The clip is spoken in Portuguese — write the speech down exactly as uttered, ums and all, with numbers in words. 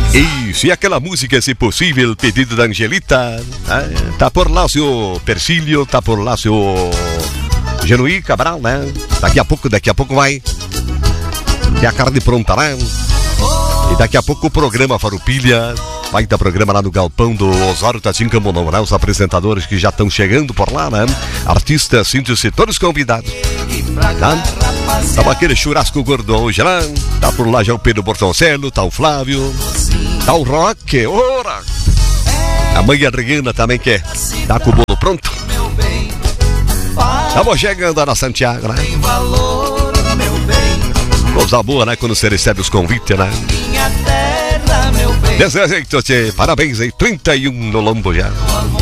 Isso, e aquela música, se possível, pedido da Angelita, né? Tá por lá o seu Persílio, tá por lá o seu Genuí Cabral, né? Daqui a pouco, daqui a pouco vai. Tem a carne pronta, né? E daqui a pouco o programa Farroupilha. Vai dar programa lá no galpão do Osório Tatinho Camonão, né? Os apresentadores que já estão chegando por lá, né? Artistas, síntese, todos convidados. Tá? Tá aquele churrasco gordo hoje, né? Tá por lá já o Pedro Bortoncello, tá o Flávio, tá o Roque, ora! A mãe Adriana também quer. Tá com o bolo pronto. Estamos chegando na Santiago, né? Coisa boa, né? Quando você recebe os convites, né? Desejo, parabéns aí, trinta e um no lombo já.